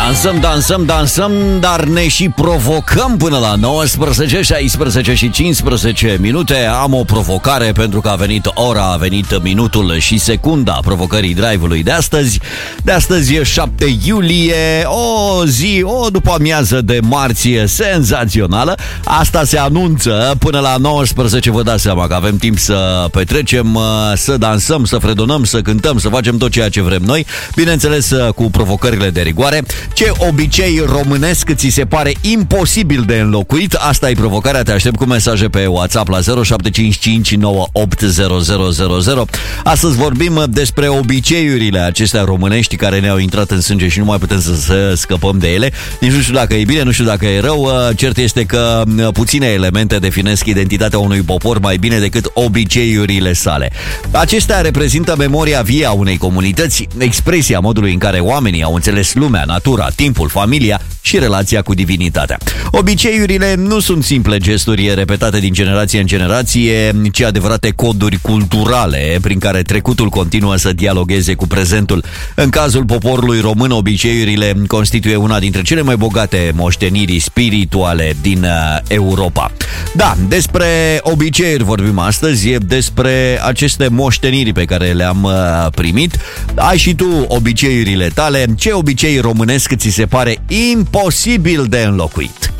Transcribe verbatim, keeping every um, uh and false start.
Dansăm, dansăm, dansăm, dar ne și provocăm până la nouăsprezece, șaisprezece și cincisprezece minute. Am o provocare pentru că a venit ora, a venit minutul și secunda provocării drive-ului de astăzi. De astăzi e șapte iulie, o zi, o după amiază de marți senzațională. Asta se anunță până la nouăsprezece, vă dați seama că avem timp să petrecem, să dansăm, să fredonăm, să cântăm, să facem tot ceea ce vrem noi. Bineînțeles, cu provocările de rigoare. Ce obicei românesc ți se pare imposibil de înlocuit? Asta e provocarea, te aștept cu mesaje pe WhatsApp la zero șapte cinci cinci nouă opt zero zero zero zero. Astăzi vorbim despre obiceiurile acestea românești care ne-au intrat în sânge și nu mai putem să, să scăpăm de ele. Nici nu știu dacă e bine, nu știu dacă e rău. Cert este că puține elemente definesc identitatea unui popor mai bine decât obiceiurile sale. Acestea reprezintă memoria vie a unei comunități, expresia modului în care oamenii au înțeles lumea, natura, timpul, familia și relația cu divinitatea. Obiceiurile nu sunt simple gesturi repetate din generație în generație, ci adevărate coduri culturale prin care trecutul continuă să dialogueze cu prezentul. În cazul poporului român, obiceiurile constituie una dintre cele mai bogate moșteniri spirituale din Europa. Da, despre obiceiuri vorbim astăzi, despre aceste moșteniri pe care le-am primit. Ai și tu obiceiurile tale. Ce obicei românesc ți se pare imposibil de înlocuit?